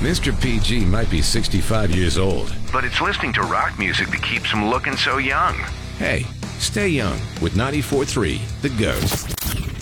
Mr. PG might be 65 years old, but it's listening to rock music that keeps him looking so young. hey, stay young with 94.3 The Goat.